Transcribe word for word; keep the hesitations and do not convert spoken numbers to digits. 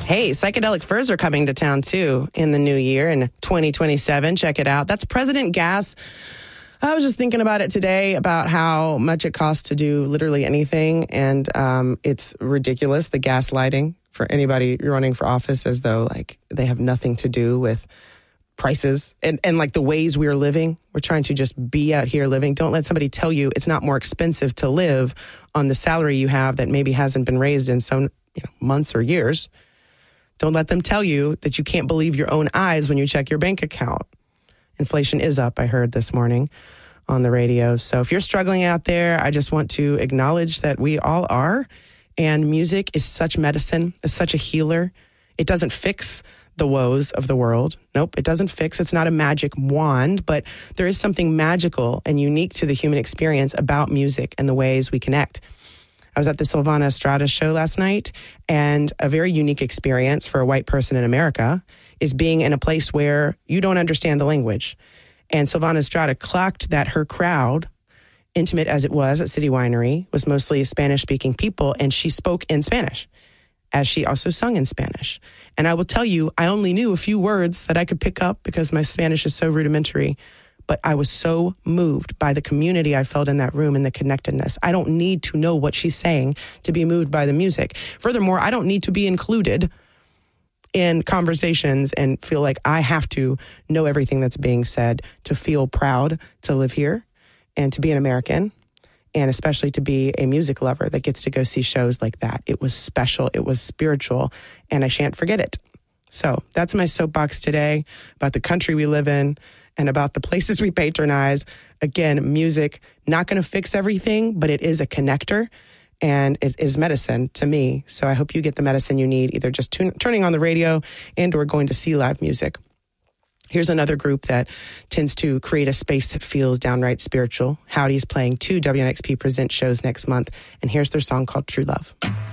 Hey, Psychedelic Furs are coming to town, too, in the new year in twenty twenty-seven. Check it out. That's President Gas. I was just thinking about it today, about how much it costs to do literally anything, and um, it's ridiculous, the gaslighting for anybody running for office, as though like they have nothing to do with prices and, and like the ways we're living. We're trying to just be out here living. Don't let somebody tell you it's not more expensive to live on the salary you have that maybe hasn't been raised in some you know, months or years. Don't let them tell you that you can't believe your own eyes when you check your bank account. Inflation is up, I heard this morning on the radio. So if you're struggling out there, I just want to acknowledge that we all are. And music is such medicine, is such a healer. It doesn't fix the woes of the world. Nope, it doesn't fix. It's not a magic wand, but there is something magical and unique to the human experience about music and the ways we connect. I was at the Silvana Estrada show last night, and a very unique experience for a white person in America is being in a place where you don't understand the language. And Silvana Estrada clocked that her crowd, intimate as it was at City Winery, was mostly Spanish-speaking people, and she spoke in Spanish, as she also sung in Spanish. And I will tell you, I only knew a few words that I could pick up because my Spanish is so rudimentary. But I was so moved by the community I felt in that room and the connectedness. I don't need to know what she's saying to be moved by the music. Furthermore, I don't need to be included in conversations and feel like I have to know everything that's being said to feel proud to live here and to be an American, and especially to be a music lover that gets to go see shows like that. It was special. It was spiritual, and I shan't forget it. So that's my soapbox today about the country we live in and about the places we patronize. Again, music, not going to fix everything, but it is a connector, and it is medicine to me. So I hope you get the medicine you need, either just tune, turning on the radio and or going to see live music. Here's another group that tends to create a space that feels downright spiritual. Howdy is playing two W N X P Present shows next month, and here's their song called True Love.